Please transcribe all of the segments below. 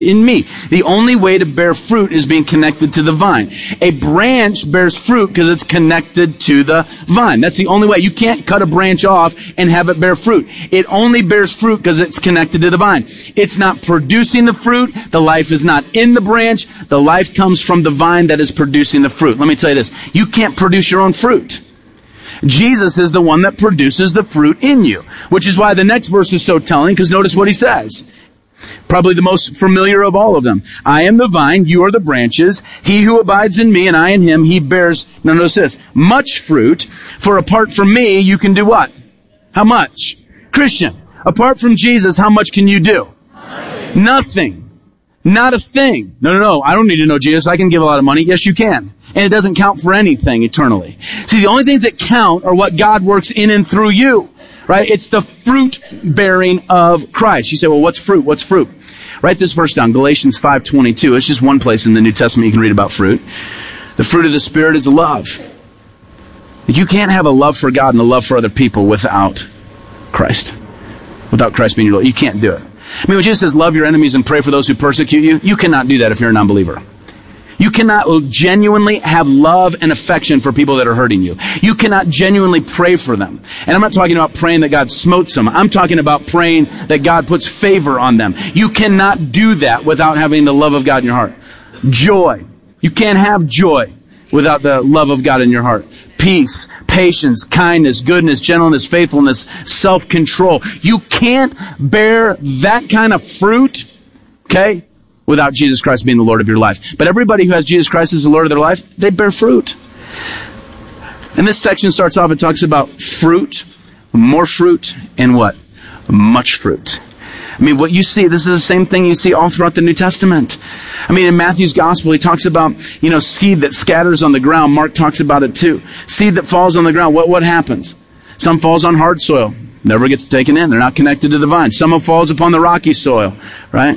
in me. The only way to bear fruit is being connected to the vine. A branch bears fruit because it's connected to the vine. That's the only way. You can't cut a branch off and have it bear fruit. It only bears fruit because it's connected to the vine. It's not producing the fruit. The life is not in the branch. The life comes from the vine that is producing the fruit. Let me tell you this. You can't produce your own fruit. Jesus is the one that produces the fruit in you, which is why the next verse is so telling, because notice what he says. Probably the most familiar of all of them. I am the vine, you are the branches. He who abides in me and I in him, he bears, now notice this, much fruit. For apart from me, you can do what? How much? Christian, apart from Jesus, how much can you do? Nothing. Not a thing. No. I don't need to know Jesus. I can give a lot of money. Yes, you can. And it doesn't count for anything eternally. See, the only things that count are what God works in and through you. Right? It's the fruit bearing of Christ. You say, well, what's fruit? What's fruit? Write this verse down. Galatians 5:22. It's just one place in the New Testament you can read about fruit. The fruit of the Spirit is love. You can't have a love for God and a love for other people without Christ. Without Christ being your Lord. You can't do it. I mean, when Jesus says, love your enemies and pray for those who persecute you, you cannot do that if you're a non-believer. You cannot genuinely have love and affection for people that are hurting you. You cannot genuinely pray for them. And I'm not talking about praying that God smotes them. I'm talking about praying that God puts favor on them. You cannot do that without having the love of God in your heart. Joy. You can't have joy without the love of God in your heart. Peace, patience, kindness, goodness, gentleness, faithfulness, self-control. You can't bear that kind of fruit, okay, without Jesus Christ being the Lord of your life. But everybody who has Jesus Christ as the Lord of their life, they bear fruit. And this section starts off, it talks about fruit, more fruit, and what? Much fruit. I mean, what you see, this is the same thing you see all throughout the New Testament. I mean, in Matthew's gospel, he talks about, seed that scatters on the ground. Mark talks about it too. Seed that falls on the ground, what happens? Some falls on hard soil, never gets taken in. They're not connected to the vine. Some falls upon the rocky soil, right?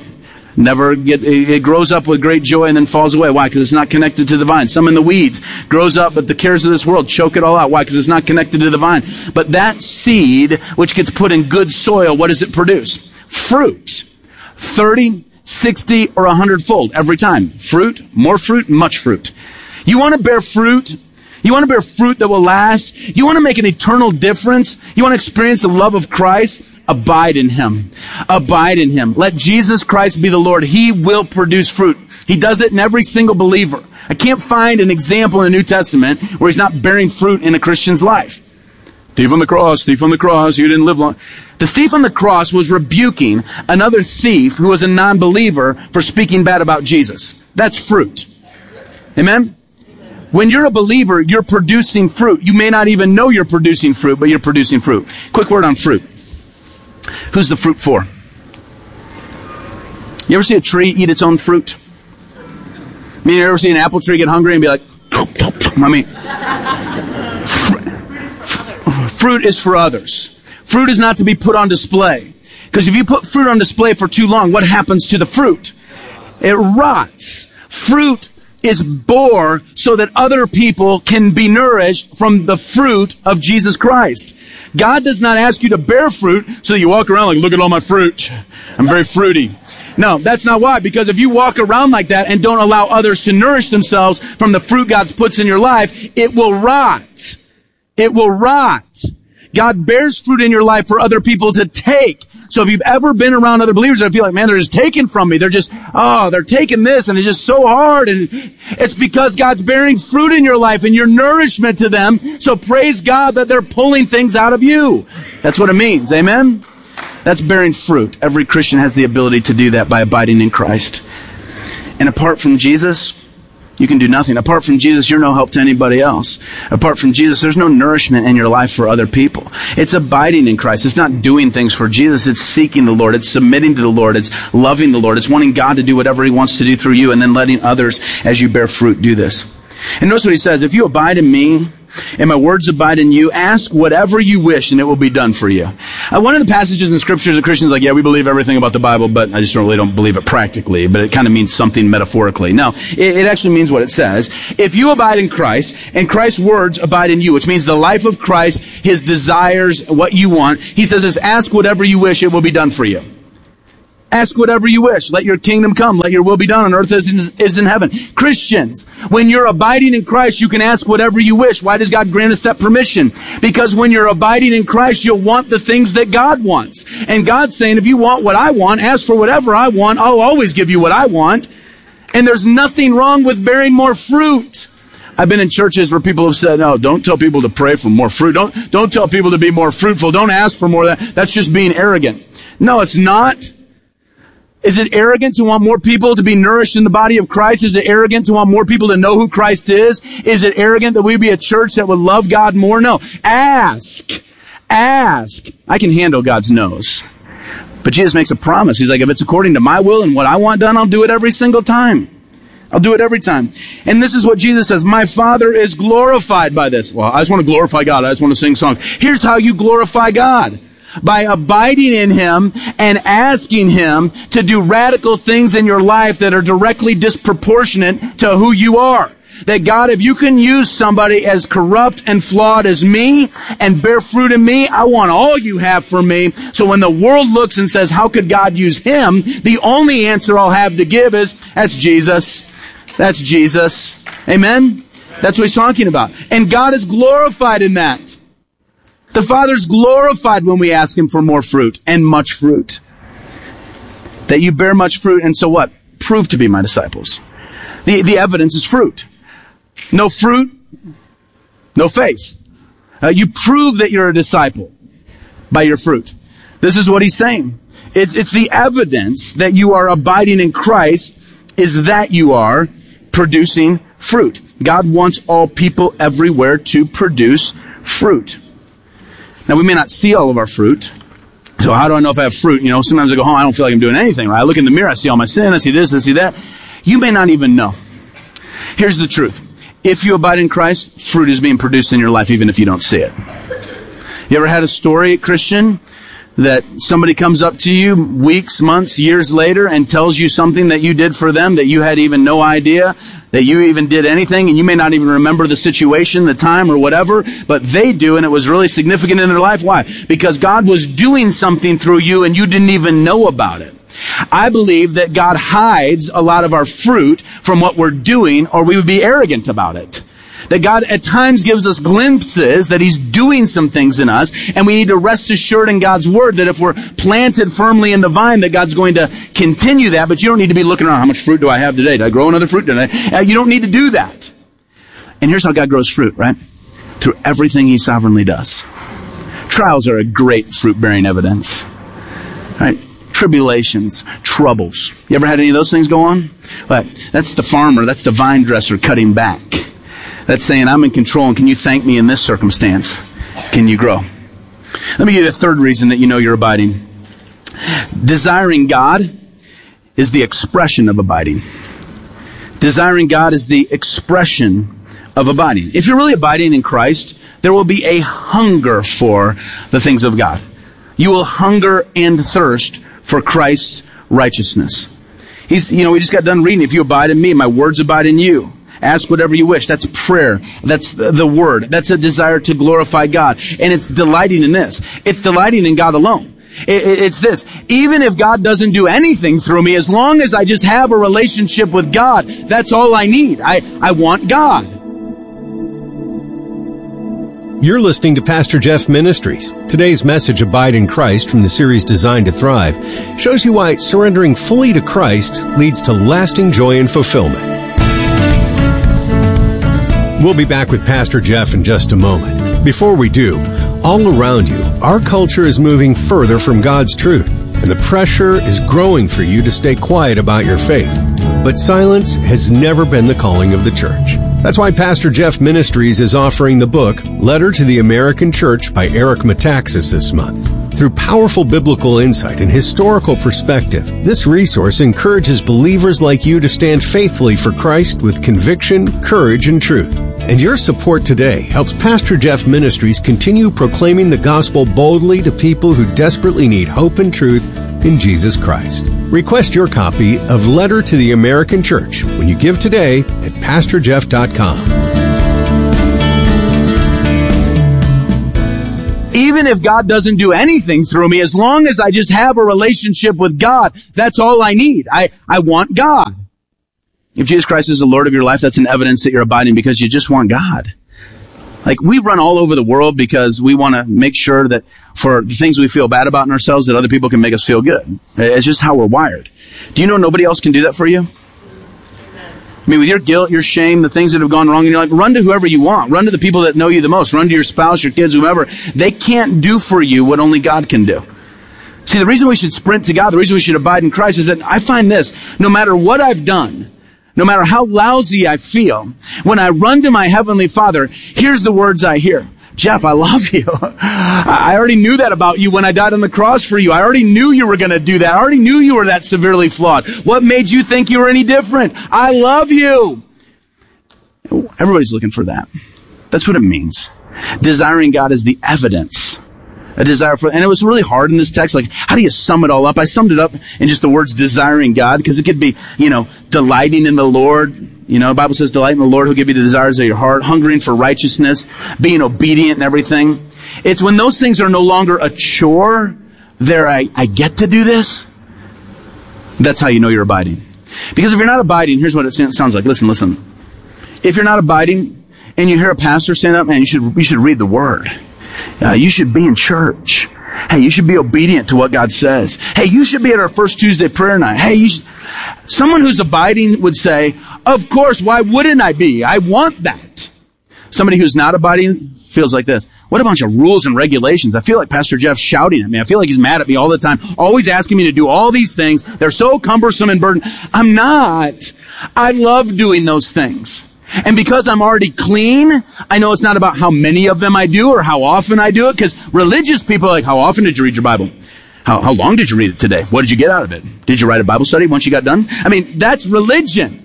It grows up with great joy and then falls away. Why? Because it's not connected to the vine. Some in the weeds grows up, but the cares of this world choke it all out. Why? Because it's not connected to the vine. But that seed, which gets put in good soil, what does it produce? Fruit. 30, 60, or 100-fold every time. Fruit, more fruit, much fruit. You want to bear fruit? You want to bear fruit that will last? You want to make an eternal difference? You want to experience the love of Christ? Abide in Him. Abide in Him. Let Jesus Christ be the Lord. He will produce fruit. He does it in every single believer. I can't find an example in the New Testament where He's not bearing fruit in a Christian's life. Thief on the cross, you didn't live long. The thief on the cross was rebuking another thief who was a non-believer for speaking bad about Jesus. That's fruit. Amen? When you're a believer, you're producing fruit. You may not even know you're producing fruit, but you're producing fruit. Quick word on fruit. Who's the fruit for? You ever see a tree eat its own fruit? I mean, you ever see an apple tree get hungry and be like, fruit is for others. Fruit is not to be put on display. Because if you put fruit on display for too long, what happens to the fruit? It rots. Fruit is bore so that other people can be nourished from the fruit of Jesus Christ. God does not ask you to bear fruit so that you walk around like, look at all my fruit. I'm very fruity. No, that's not why. Because if you walk around like that and don't allow others to nourish themselves from the fruit God puts in your life, it will rot. It will rot. God bears fruit in your life for other people to take. So if you've ever been around other believers that feel like, man, they're just taking from me. They're taking this and it's just so hard. And it's because God's bearing fruit in your life and your nourishment to them. So praise God that they're pulling things out of you. That's what it means. Amen? That's bearing fruit. Every Christian has the ability to do that by abiding in Christ. And apart from Jesus, you can do nothing. Apart from Jesus, you're no help to anybody else. Apart from Jesus, there's no nourishment in your life for other people. It's abiding in Christ. It's not doing things for Jesus. It's seeking the Lord. It's submitting to the Lord. It's loving the Lord. It's wanting God to do whatever He wants to do through you and then letting others, as you bear fruit, do this. And notice what He says. If you abide in me and my words abide in you, ask whatever you wish and it will be done for you. One of the passages in scriptures that Christians are like, yeah, we believe everything about the Bible, but I just really don't believe it practically, but it kind of means something metaphorically. No, it actually means what it says. If you abide in Christ and Christ's words abide in you, which means the life of Christ, His desires, what you want, He says, just ask whatever you wish, it will be done for you. Ask whatever you wish. Let your kingdom come. Let your will be done on earth as is in heaven. Christians, when you're abiding in Christ, you can ask whatever you wish. Why does God grant us that permission? Because when you're abiding in Christ, you'll want the things that God wants. And God's saying, if you want what I want, ask for whatever I want. I'll always give you what I want. And there's nothing wrong with bearing more fruit. I've been in churches where people have said, no, don't tell people to pray for more fruit. Don't tell people to be more fruitful. Don't ask for more of that. That's just being arrogant. No, it's not. Is it arrogant to want more people to be nourished in the body of Christ? Is it arrogant to want more people to know who Christ is? Is it arrogant that we be a church that would love God more? No. Ask. Ask. I can handle God's no's. But Jesus makes a promise. He's like, if it's according to my will and what I want done, I'll do it every single time. I'll do it every time. And this is what Jesus says. My Father is glorified by this. Well, I just want to glorify God. I just want to sing songs. Here's how you glorify God. By abiding in Him and asking Him to do radical things in your life that are directly disproportionate to who you are. That God, if you can use somebody as corrupt and flawed as me and bear fruit in me, I want all you have for me. So when the world looks and says, how could God use him? The only answer I'll have to give is, that's Jesus. That's Jesus. Amen? That's what he's talking about. And God is glorified in that. The Father's glorified when we ask Him for more fruit and much fruit. That you bear much fruit, and so what? Prove to be my disciples. The evidence is fruit. No fruit, no faith. You prove that you're a disciple by your fruit. This is what he's saying. It's the evidence that you are abiding in Christ is that you are producing fruit. God wants all people everywhere to produce fruit. Now, we may not see all of our fruit. So how do I know if I have fruit? You know, sometimes I go home, I don't feel like I'm doing anything, right? I look in the mirror, I see all my sin, I see this, I see that. You may not even know. Here's the truth. If you abide in Christ, fruit is being produced in your life even if you don't see it. You ever had a story, Christian, that somebody comes up to you weeks, months, years later and tells you something that you did for them that you had even no idea that you even did anything, and you may not even remember the situation, the time, or whatever, but they do, and it was really significant in their life. Why? Because God was doing something through you and you didn't even know about it. I believe that God hides a lot of our fruit from what we're doing, or we would be arrogant about it. That God at times gives us glimpses that He's doing some things in us, and we need to rest assured in God's Word that if we're planted firmly in the vine, that God's going to continue that, but you don't need to be looking around, how much fruit do I have today? Did I grow another fruit today? You don't need to do that. And here's how God grows fruit, right? Through everything He sovereignly does. Trials are a great fruit-bearing evidence, right? Tribulations, troubles. You ever had any of those things go on? But that's the farmer, that's the vine dresser cutting back. That's saying, I'm in control, and can you thank me in this circumstance? Can you grow? Let me give you a third reason that you know you're abiding. Desiring God is the expression of abiding. Desiring God is the expression of abiding. If you're really abiding in Christ, there will be a hunger for the things of God. You will hunger and thirst for Christ's righteousness. We just got done reading, if you abide in me, my words abide in you. Ask whatever you wish. That's prayer. That's the word. That's a desire to glorify God. And it's delighting in this. It's delighting in God alone. It's this. Even if God doesn't do anything through me, as long as I just have a relationship with God, that's all I need. I want God. You're listening to Pastor Jeff Ministries. Today's message, Abide in Christ, from the series Designed to Thrive, shows you why surrendering fully to Christ leads to lasting joy and fulfillment. We'll be back with Pastor Jeff in just a moment. Before we do, all around you, our culture is moving further from God's truth, and the pressure is growing for you to stay quiet about your faith. But silence has never been the calling of the church. That's why Pastor Jeff Ministries is offering the book, Letter to the American Church by Eric Metaxas this month. Through powerful biblical insight and historical perspective, this resource encourages believers like you to stand faithfully for Christ with conviction, courage, and truth. And your support today helps Pastor Jeff Ministries continue proclaiming the gospel boldly to people who desperately need hope and truth in Jesus Christ. Request your copy of Letter to the American Church when you give today at PastorJeff.com. Even if God doesn't do anything through me, as long as I just have a relationship with God, that's all I need. I want God. If Jesus Christ is the Lord of your life, that's an evidence that you're abiding because you just want God. Like, we run all over the world because we want to make sure that for the things we feel bad about in ourselves, that other people can make us feel good. It's just how we're wired. Do you know nobody else can do that for you? I mean, with your guilt, your shame, the things that have gone wrong, and you're like, run to whoever you want. Run to the people that know you the most. Run to your spouse, your kids, whomever. They can't do for you what only God can do. See, the reason we should sprint to God, the reason we should abide in Christ is that I find this, no matter what I've done, no matter how lousy I feel, when I run to my Heavenly Father, here's the words I hear. Jeff, I love you. I already knew that about you when I died on the cross for you. I already knew you were going to do that. I already knew you were that severely flawed. What made you think you were any different? I love you. Everybody's looking for that. That's what it means. Desiring God is the evidence. A desire for, and it was really hard in this text. Like, how do you sum it all up? I summed it up in just the words desiring God, because it could be, delighting in the Lord. The Bible says, delight in the Lord who'll give you the desires of your heart, hungering for righteousness, being obedient and everything. It's when those things are no longer a chore, I get to do this. That's how you know you're abiding. Because if you're not abiding, here's what it sounds like. Listen. If you're not abiding and you hear a pastor stand up, man, you should read the Word. You should be in church. Hey, you should be obedient to what God says. Hey, you should be at our first Tuesday prayer night. Hey, someone who's abiding would say, of course, why wouldn't I be? I want that. Somebody who's not abiding feels like this. What a bunch of rules and regulations. I feel like Pastor Jeff's shouting at me. I feel like he's mad at me all the time, always asking me to do all these things. They're so cumbersome and burden. I'm not. I love doing those things. And because I'm already clean, I know it's not about how many of them I do or how often I do it, because religious people are like, how often did you read your Bible? How long did you read it today? What did you get out of it? Did you write a Bible study once you got done? I mean, that's religion.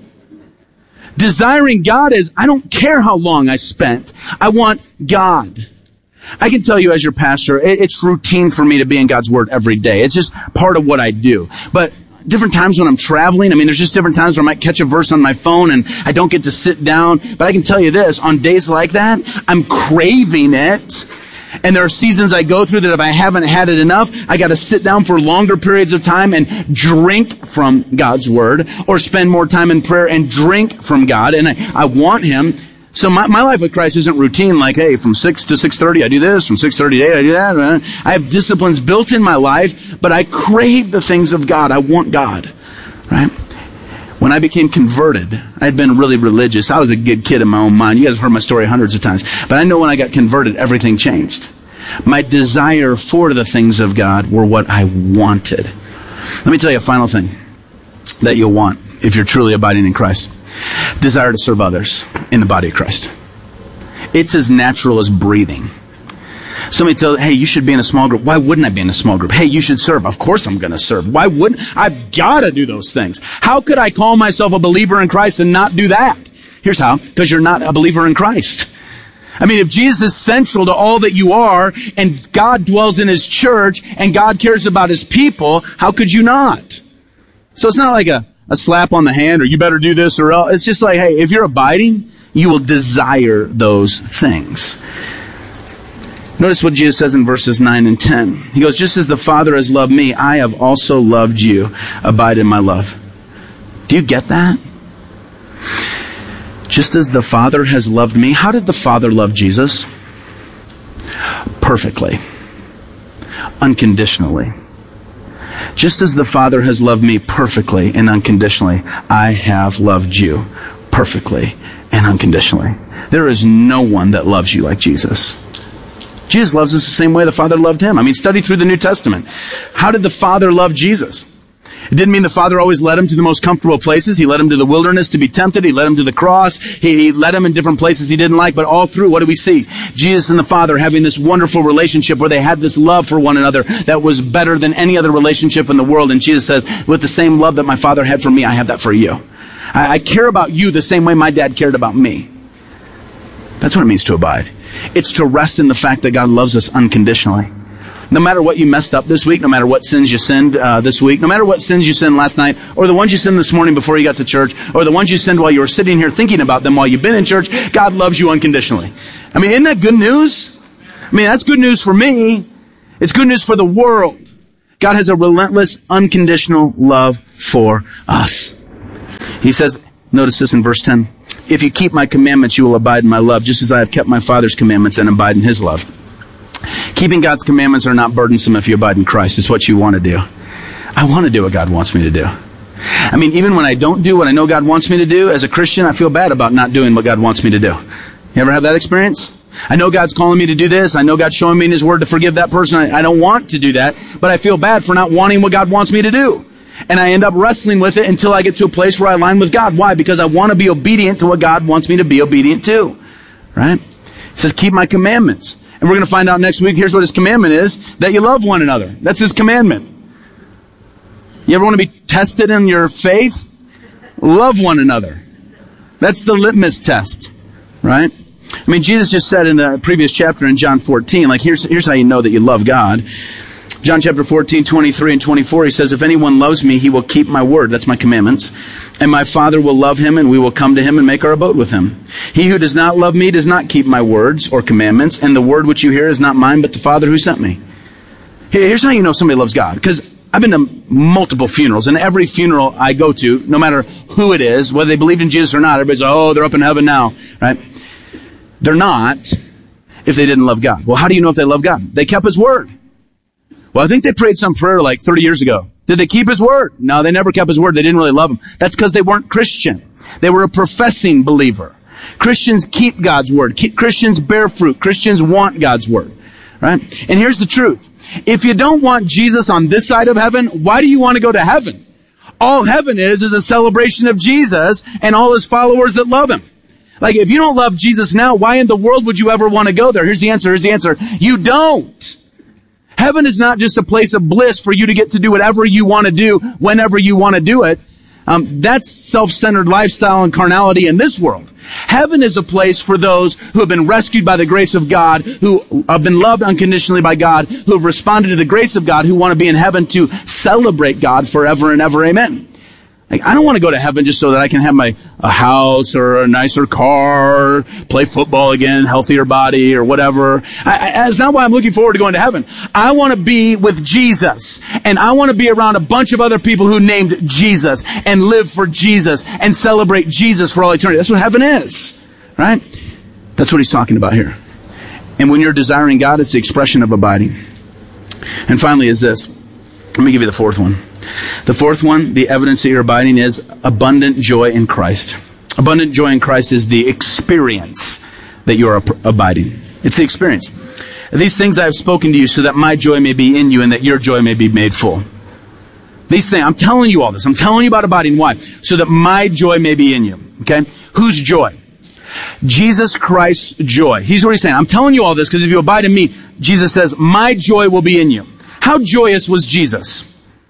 Desiring God is, I don't care how long I spent. I want God. I can tell you as your pastor, it's routine for me to be in God's Word every day. It's just part of what I do. But different times when I'm traveling, there's just different times where I might catch a verse on my phone and I don't get to sit down. But I can tell you this, on days like that, I'm craving it. And there are seasons I go through that if I haven't had it enough, I got to sit down for longer periods of time and drink from God's Word, or spend more time in prayer and drink from God. And I want Him. So my life with Christ isn't routine, like, hey, from 6 to 6:30 I do this, from 6:30 to 8 I do that. I have disciplines built in my life, but I crave the things of God. I want God, right? When I became converted, I had been really religious. I was a good kid in my own mind. You guys have heard my story hundreds of times. But I know when I got converted, everything changed. My desire for the things of God were what I wanted. Let me tell you a final thing that you'll want if you're truly abiding in Christ. Desire to serve others in the body of Christ. It's as natural as breathing. Somebody tells, hey, you should be in a small group. Why wouldn't I be in a small group? Hey, you should serve. Of course I'm going to serve. Why wouldn't? I've got to do those things. How could I call myself a believer in Christ and not do that? Here's how. Because you're not a believer in Christ. If Jesus is central to all that you are, and God dwells in His church, and God cares about His people, how could you not? So it's not like a slap on the hand, or you better do this or else. It's just like, hey, if you're abiding, you will desire those things. Notice what Jesus says in verses 9 and 10. He goes, just as the Father has loved me, I have also loved you. Abide in my love. Do you get that? Just as the Father has loved me. How did the Father love Jesus? Perfectly. Unconditionally. Just as the Father has loved me perfectly and unconditionally, I have loved you perfectly and unconditionally. There is no one that loves you like Jesus. Jesus loves us the same way the Father loved Him. Study through the New Testament. How did the Father love Jesus? It didn't mean the Father always led Him to the most comfortable places. He led Him to the wilderness to be tempted. He led Him to the cross. He led Him in different places He didn't like. But all through, what do we see? Jesus and the Father having this wonderful relationship where they had this love for one another that was better than any other relationship in the world. And Jesus said, with the same love that my Father had for me, I have that for you. I care about you the same way my dad cared about me. That's what it means to abide. It's to rest in the fact that God loves us unconditionally. No matter what you messed up this week, no matter what sins you sinned this week, no matter what sins you sinned last night, or the ones you sinned this morning before you got to church, or the ones you sinned while you were sitting here thinking about them while you've been in church, God loves you unconditionally. Isn't that good news? I mean, that's good news for me. It's good news for the world. God has a relentless, unconditional love for us. He says, notice this in verse 10, if you keep my commandments, you will abide in my love, just as I have kept my Father's commandments and abide in his love. Keeping God's commandments are not burdensome if you abide in Christ. It's what you want to do. I want to do what God wants me to do. I mean, even when I don't do what I know God wants me to do, as a Christian, I feel bad about not doing what God wants me to do. You ever have that experience? I know God's calling me to do this. I know God's showing me in his word to forgive that person. I don't want to do that, but I feel bad for not wanting what God wants me to do. And I end up wrestling with it until I get to a place where I align with God. Why? Because I want to be obedient to what God wants me to be obedient to. Right? He says, keep my commandments. And we're going to find out next week, here's what his commandment is, that you love one another. That's his commandment. You ever want to be tested in your faith? Love one another. That's the litmus test. Right? I mean, Jesus just said in the previous chapter in John 14, like, here's how you know that you love God. John chapter 14, 23 and 24, he says, if anyone loves me, he will keep my word. That's my commandments. And my Father will love him, and we will come to him and make our abode with him. He who does not love me does not keep my words or commandments, and the word which you hear is not mine, but the Father who sent me. Here's how you know somebody loves God. Because I've been to multiple funerals, and every funeral I go to, no matter who it is, whether they believe in Jesus or not, everybody's like, oh, they're up in heaven now, right? They're not if they didn't love God. Well, how do you know if they love God? They kept his word. Well, I think they prayed some prayer like 30 years ago. Did they keep his word? No, they never kept his word. They didn't really love him. That's because they weren't Christian. They were a professing believer. Christians keep God's word. Christians bear fruit. Christians want God's word. Right? And here's the truth. If you don't want Jesus on this side of heaven, why do you want to go to heaven? All heaven is a celebration of Jesus and all his followers that love him. Like, if you don't love Jesus now, why in the world would you ever want to go there? Here's the answer. You don't. Heaven is not just a place of bliss for you to get to do whatever you want to do whenever you want to do it. That's self-centered lifestyle and carnality in this world. Heaven is a place for those who have been rescued by the grace of God, who have been loved unconditionally by God, who have responded to the grace of God, who want to be in heaven to celebrate God forever and ever. Amen. Like, I don't want to go to heaven just so that I can have a house or a nicer car, play football again, healthier body or whatever. That's not why I'm looking forward to going to heaven. I want to be with Jesus, and I want to be around a bunch of other people who named Jesus and live for Jesus and celebrate Jesus for all eternity. That's what heaven is, right? That's what he's talking about here. And when you're desiring God, it's the expression of abiding. And finally is this. Let me give you the fourth one. The fourth one, the evidence that you're abiding, is abundant joy in Christ. Abundant joy in Christ is the experience that you are abiding. It's the experience. These things I have spoken to you so that my joy may be in you and that your joy may be made full. These things, I'm telling you all this. I'm telling you about abiding. Why? So that my joy may be in you. Okay? Whose joy? Jesus Christ's joy. He's what he's saying. I'm telling you all this because if you abide in me, Jesus says, my joy will be in you. How joyous was Jesus?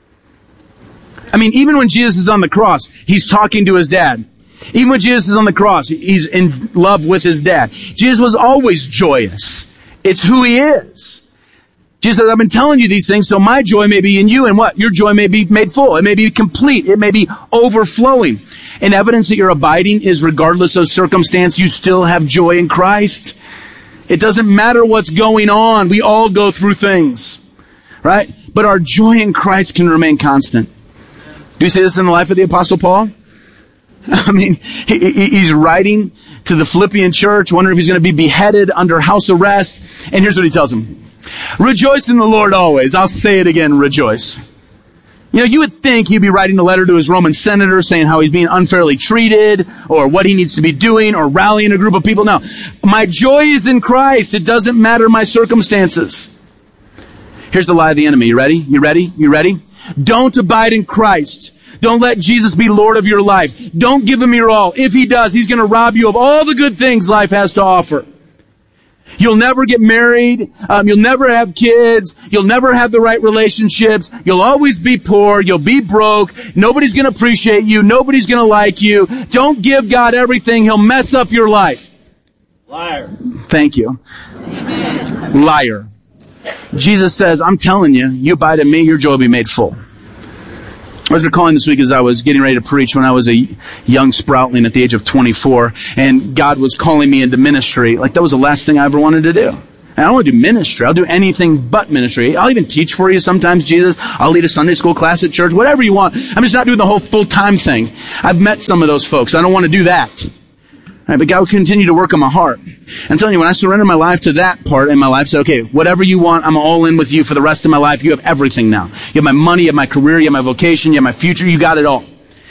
I mean, even when Jesus is on the cross, he's talking to his dad. Even when Jesus is on the cross, he's in love with his dad. Jesus was always joyous. It's who he is. Jesus says, I've been telling you these things so my joy may be in you, and what? Your joy may be made full. It may be complete. It may be overflowing. And evidence that you're abiding is regardless of circumstance, you still have joy in Christ. It doesn't matter what's going on. We all go through things, right? But our joy in Christ can remain constant. Do you see this in the life of the Apostle Paul? I mean, he's writing to the Philippian church, wondering if he's going to be beheaded under house arrest. And here's what he tells them. Rejoice in the Lord always. I'll say it again, rejoice. You know, you would think he'd be writing a letter to his Roman senator saying how he's being unfairly treated or what he needs to be doing or rallying a group of people. No, my joy is in Christ. It doesn't matter my circumstances. Here's the lie of the enemy. You ready? You ready? You ready? Don't abide in Christ. Don't let Jesus be Lord of your life. Don't give him your all. If he does, he's going to rob you of all the good things life has to offer. You'll never get married. You'll never have kids. You'll never have the right relationships. You'll always be poor. You'll be broke. Nobody's going to appreciate you. Nobody's going to like you. Don't give God everything. He'll mess up your life. Liar. Thank you. Amen. Liar. Jesus says, I'm telling you, you abide in me, your joy will be made full. I was recalling this week as I was getting ready to preach when I was a young sproutling at the age of 24, and God was calling me into ministry. Like, that was the last thing I ever wanted to do. And I don't want to do ministry. I'll do anything but ministry. I'll even teach for you sometimes, Jesus. I'll lead a Sunday school class at church, whatever you want. I'm just not doing the whole full-time thing. I've met some of those folks. I don't want to do that. Right, but God will continue to work on my heart. I'm telling you, when I surrender my life to that part in my life, say, okay, whatever you want, I'm all in with you for the rest of my life. You have everything now. You have my money, you have my career, you have my vocation, you have my future, you got it all.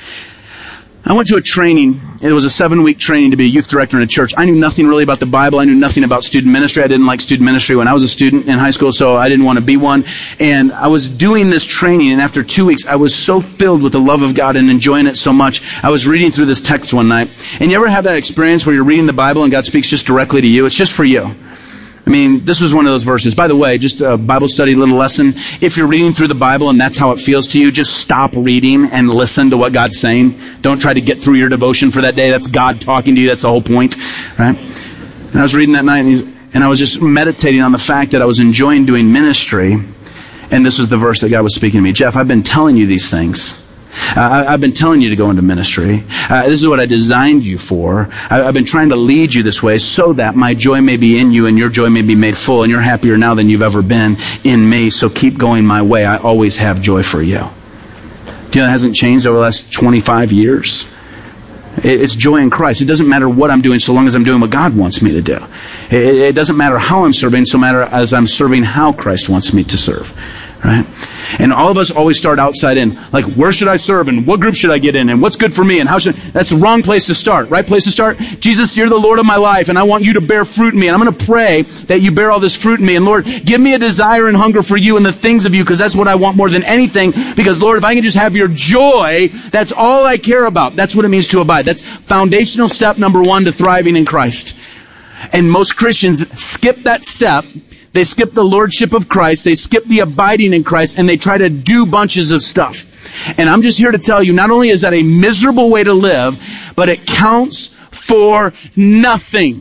I went to a training. It was a 7-week training to be a youth director in a church. I knew nothing really about the Bible. I knew nothing about student ministry. I didn't like student ministry when I was a student in high school, so I didn't want to be one. And I was doing this training, and after 2 weeks, I was so filled with the love of God and enjoying it so much. I was reading through this text one night. And you ever have that experience where you're reading the Bible and God speaks just directly to you? It's just for you. I mean, this was one of those verses. By the way, just a Bible study little lesson. If you're reading through the Bible and that's how it feels to you, just stop reading and listen to what God's saying. Don't try to get through your devotion for that day. That's God talking to you. That's the whole point, right? And I was reading that night and I was just meditating on the fact that I was enjoying doing ministry. And this was the verse that God was speaking to me. Jeff, I've been telling you these things. I've been telling you to go into ministry. This is what I designed you for. I've been trying to lead you this way so that my joy may be in you and your joy may be made full, and you're happier now than you've ever been in me. So keep going my way. I always have joy for you. Do you know that hasn't changed over the last 25 years? It's joy in Christ. It doesn't matter what I'm doing so long as I'm doing what God wants me to do. It doesn't matter how I'm serving so matter as I'm serving how Christ wants me to serve. Right? And all of us always start outside in. Like, where should I serve? And what group should I get in? And what's good for me? And how should... That's the wrong place to start. Right place to start? Jesus, you're the Lord of my life, and I want you to bear fruit in me. And I'm going to pray that you bear all this fruit in me. And Lord, give me a desire and hunger for you and the things of you, because that's what I want more than anything. Because Lord, if I can just have your joy, that's all I care about. That's what it means to abide. That's foundational step number 1 to thriving in Christ. And most Christians skip that step. They skip the lordship of Christ, they skip the abiding in Christ, and they try to do bunches of stuff. And I'm just here to tell you, not only is that a miserable way to live, but it counts for nothing.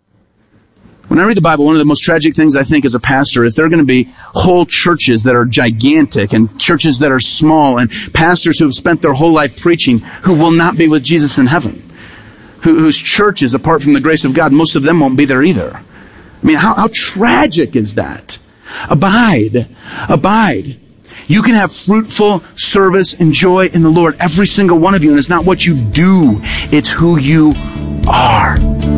When I read the Bible, one of the most tragic things I think as a pastor is there are going to be whole churches that are gigantic and churches that are small and pastors who have spent their whole life preaching who will not be with Jesus in heaven. Whose churches, apart from the grace of God, most of them won't be there either. I mean, how tragic is that? Abide. Abide. You can have fruitful service and joy in the Lord, every single one of you. And it's not what you do, it's who you are.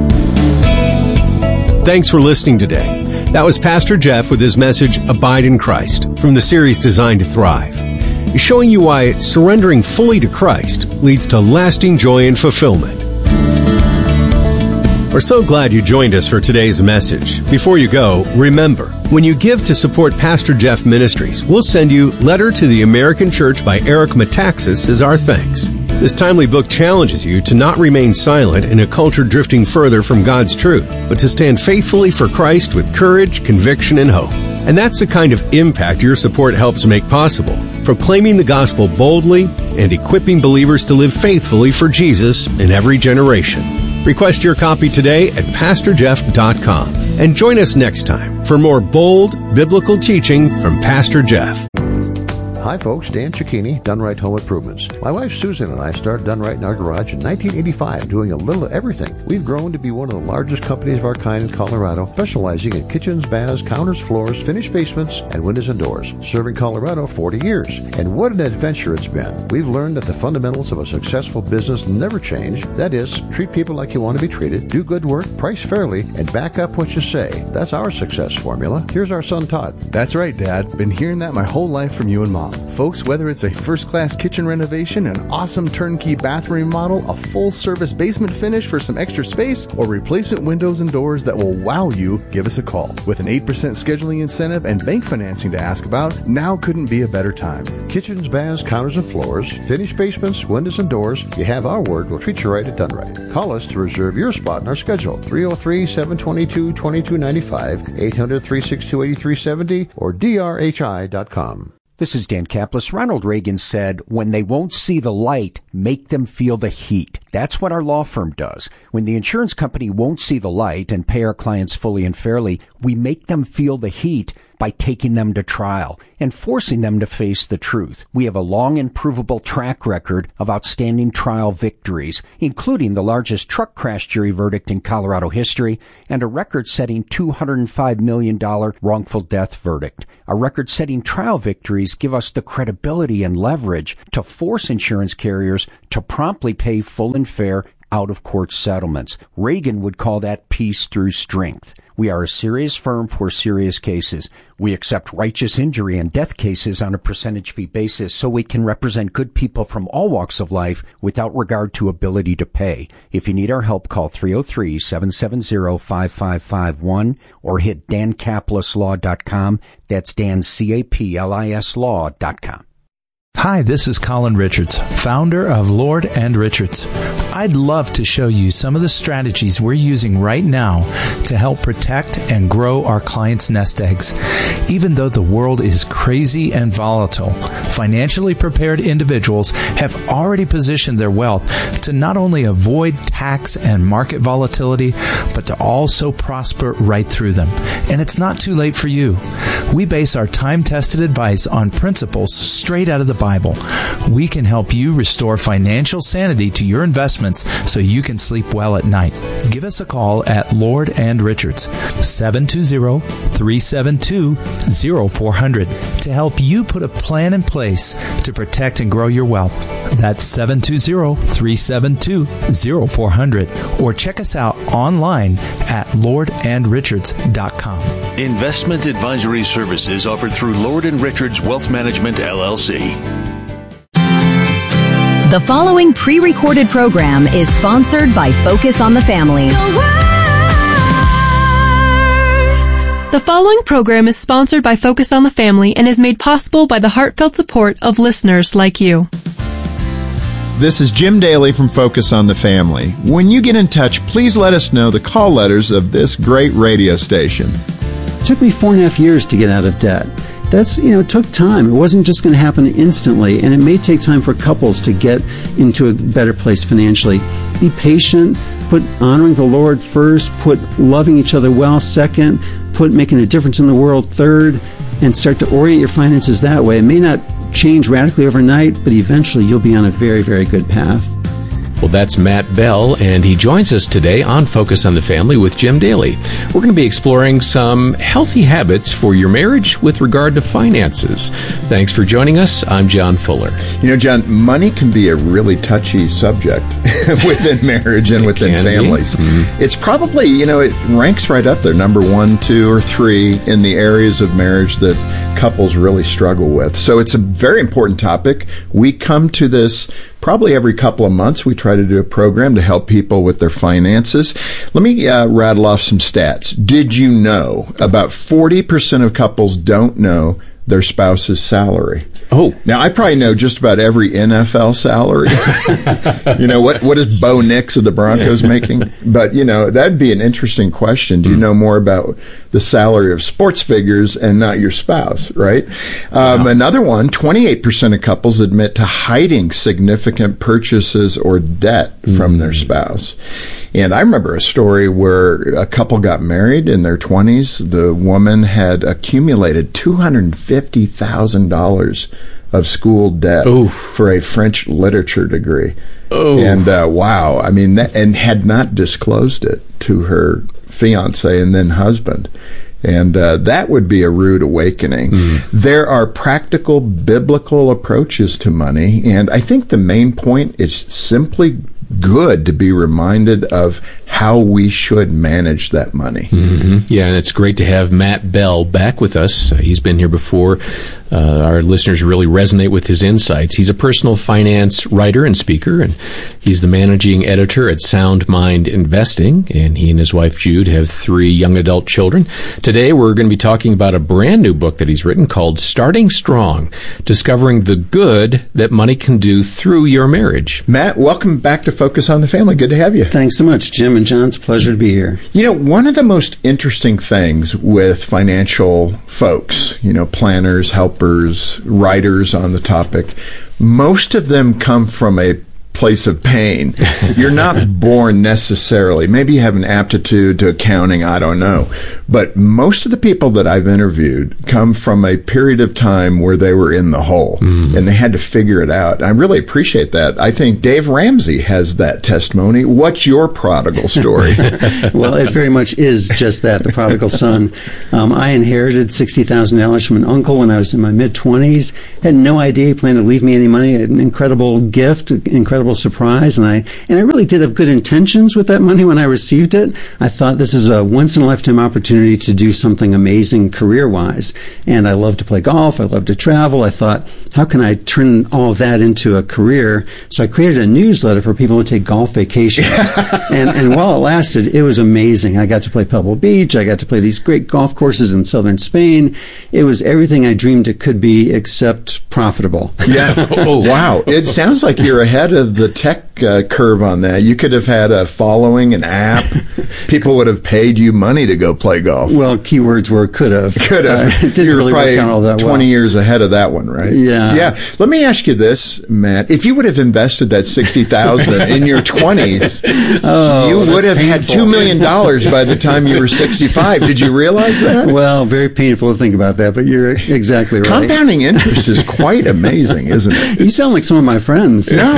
Thanks for listening today. That was Pastor Jeff with his message, Abide in Christ, from the series Designed to Thrive. He's showing you why surrendering fully to Christ leads to lasting joy and fulfillment. We're so glad you joined us for today's message. Before you go, remember, when you give to support Pastor Jeff Ministries, we'll send you Letter to the American Church by Eric Metaxas as our thanks. This timely book challenges you to not remain silent in a culture drifting further from God's truth, but to stand faithfully for Christ with courage, conviction, and hope. And that's the kind of impact your support helps make possible, proclaiming the gospel boldly and equipping believers to live faithfully for Jesus in every generation. Request your copy today at PastorJeff.com and join us next time for more bold biblical teaching from Pastor Jeff. Hi folks, Dan Cicchini, Done Right Home Improvements. My wife Susan and I started Done Right in our garage in 1985, doing a little of everything. We've grown to be one of the largest companies of our kind in Colorado, specializing in kitchens, baths, counters, floors, finished basements, and windows and doors. Serving Colorado 40 years. And what an adventure it's been. We've learned that the fundamentals of a successful business never change. That is, treat people like you want to be treated, do good work, price fairly, and back up what you say. That's our success formula. Here's our son Todd. That's right, Dad. Been hearing that my whole life from you and Mom. Folks, whether it's a first-class kitchen renovation, an awesome turnkey bathroom remodel, a full-service basement finish for some extra space, or replacement windows and doors that will wow you, give us a call. With an 8% scheduling incentive and bank financing to ask about, now couldn't be a better time. Kitchens, baths, counters, and floors, finished basements, windows, and doors. You have our word. We'll treat you right at Done Right. Call us to reserve your spot in our schedule. 303-722-2295, 800-362-8370, or drhi.com. This is Dan Kaplis. Ronald Reagan said, when they won't see the light, make them feel the heat. That's what our law firm does. When the insurance company won't see the light and pay our clients fully and fairly, we make them feel the heat by taking them to trial and forcing them to face the truth. We have a long and provable track record of outstanding trial victories, including the largest truck crash jury verdict in Colorado history and a record-setting $205 million wrongful death verdict. Our record-setting trial victories give us the credibility and leverage to force insurance carriers to promptly pay full and fair out-of-court settlements. Reagan would call that peace through strength. We are a serious firm for serious cases. We accept righteous injury and death cases on a percentage fee basis so we can represent good people from all walks of life without regard to ability to pay. If you need our help, call 303-770-5551 or hit dancaplisLaw.com. That's dancaplis.com. Hi, this is Colin Richards, founder of Lord and Richards. I'd love to show you some of the strategies we're using right now to help protect and grow our clients' nest eggs. Even though the world is crazy and volatile, financially prepared individuals have already positioned their wealth to not only avoid tax and market volatility, but to also prosper right through them. And it's not too late for you. We base our time-tested advice on principles straight out of the Bible. We can help you restore financial sanity to your investments so you can sleep well at night. Give us a call at Lord and Richards, 720-372-0400 to help you put a plan in place to protect and grow your wealth. That's 720-372-0400 or check us out online at lordandrichards.com. Investment advisory services offered through Lord & Richards Wealth Management, LLC. The following pre-recorded program is sponsored by Focus on the Family. The following program is sponsored by Focus on the Family and is made possible by the heartfelt support of listeners like you. This is Jim Daly from Focus on the Family. When you get in touch, please let us know the call letters of this great radio station. It took me 4.5 years to get out of debt. That's, it took time. It wasn't just going to happen instantly, and it may take time for couples to get into a better place financially. Be patient, put honoring the Lord first, put loving each other well second, put making a difference in the world third, and start to orient your finances that way. It may not change radically overnight, but eventually you'll be on a very, very good path. Well, that's Matt Bell, and he joins us today on Focus on the Family with Jim Daly. We're going to be exploring some healthy habits for your marriage with regard to finances. Thanks for joining us. I'm John Fuller. John, money can be a really touchy subject within marriage and within families. Mm-hmm. It's probably, it ranks right up there, number 1, 2, or 3 in the areas of marriage that couples really struggle with. So it's a very important topic. We come to this probably every couple of months. We try to do a program to help people with their finances. Let me rattle off some stats. Did you know about 40% of couples don't know their spouse's salary? Oh. Now, I probably know just about every NFL salary. What is Bo Nix of the Broncos making? But, that'd be an interesting question. Do you know more about the salary of sports figures and not your spouse, right? Wow. Another one, 28% of couples admit to hiding significant purchases or debt from their spouse. And I remember a story where a couple got married in their 20s. The woman had accumulated $250,000 of school debt for a French literature degree. And wow, and had not disclosed it to her fiance and then husband. And that would be a rude awakening. There are practical biblical approaches to money, and I think the main point is simply good to be reminded of how we should manage that money. Mm-hmm. Yeah, and it's great to have Matt Bell back with us. He's been here before. Our listeners really resonate with his insights. He's a personal finance writer and speaker, and he's the managing editor at Sound Mind Investing, and he and his wife Jude have 3 young adult children. Today we're going to be talking about a brand new book that he's written called Starting Strong, Discovering the Good That Money Can Do Through Your Marriage. Matt, welcome back to Focus on the Family. Good to have you. Thanks so much, Jim and John. It's a pleasure to be here. One of the most interesting things with financial folks, planners, helpers, writers on the topic, most of them come from a place of pain. You're not born necessarily. Maybe you have an aptitude to accounting, I don't know. But most of the people that I've interviewed come from a period of time where they were in the hole and they had to figure it out. I really appreciate that. I think Dave Ramsey has that testimony. What's your prodigal story? Well, it very much is just that, the prodigal son. I inherited $60,000 from an uncle when I was in my mid-20s. Had no idea he planned to leave me any money. An incredible gift, incredible surprise, and I really did have good intentions with that money when I received it. I thought this is a once-in-a-lifetime opportunity to do something amazing career-wise. And I love to play golf. I love to travel. I thought, how can I turn all of that into a career? So I created a newsletter for people to take golf vacations. and while it lasted, it was amazing. I got to play Pebble Beach. I got to play these great golf courses in southern Spain. It was everything I dreamed it could be except profitable. Yeah. Oh, wow. It sounds like you're ahead of the tech curve on that. You could have had a following, an app. People would have paid you money to go play golf. Well, keywords were could have. Could have. It didn't really work out all that 20 years ahead of that one, right? Yeah. Yeah. Let me ask you this, Matt. If you would have invested that $60,000 in your 20s, you would have had $2 million by the time you were 65. Did you realize that? Well, very painful to think about that, but you're exactly right. Compounding interest is quite amazing, isn't it? You sound like some of my friends. No.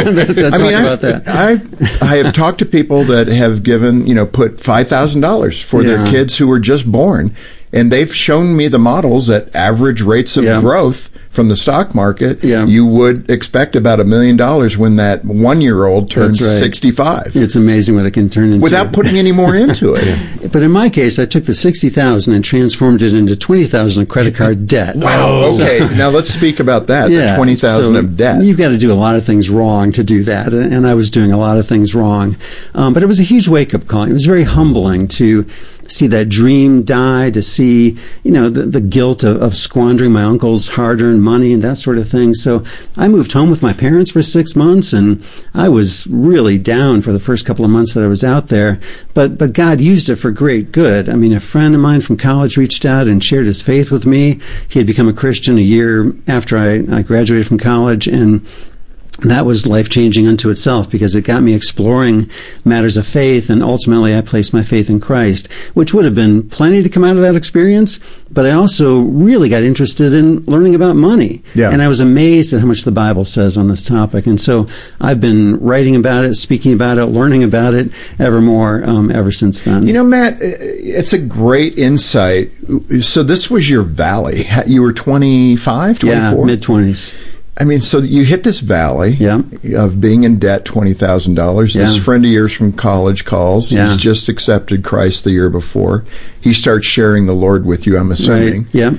I have talked to people that have given, put $5,000 for their kids who were just born, and they've shown me the models at average rates of growth from the stock market. You would expect about $1 million when that 1-year-old turns 65. It's amazing what it can turn into without putting any more into it. But in my case, I took the $60,000 and transformed it into $20,000 of credit card debt. Wow. Okay, now let's speak about that. The $20,000 of debt. You've got to do a lot of things wrong to do that, and I was doing a lot of things wrong. But it was a huge wake-up call. It was very humbling to see that dream die, to see, the guilt of squandering my uncle's hard-earned money and that sort of thing. So I moved home with my parents for 6 months, and I was really down for the first couple of months that I was out there. But God used it for great good. I mean, a friend of mine from college reached out and shared his faith with me. He had become a Christian a year after I graduated from college, and that was life-changing unto itself because it got me exploring matters of faith, and ultimately I placed my faith in Christ, which would have been plenty to come out of that experience, but I also really got interested in learning about money. Yeah. And I was amazed at how much the Bible says on this topic. And so I've been writing about it, speaking about it, learning about it ever more ever since then. Matt, it's a great insight. So this was your valley. You were 25, 24? Yeah, mid-20s. I mean, so you hit this valley of being in debt, $20,000. This friend of yours from college calls. He's just accepted Christ the year before. He starts sharing the Lord with you, I'm assuming. Right. Yeah.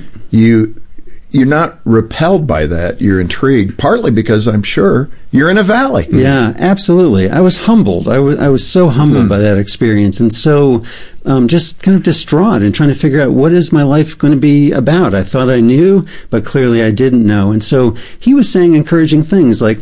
You're not repelled by that. You're intrigued, partly because I'm sure you're in a valley. Yeah, absolutely. I was humbled. I was so humbled by that experience, and so just kind of distraught and trying to figure out what is my life going to be about. I thought I knew, but clearly I didn't know. And so he was saying encouraging things like,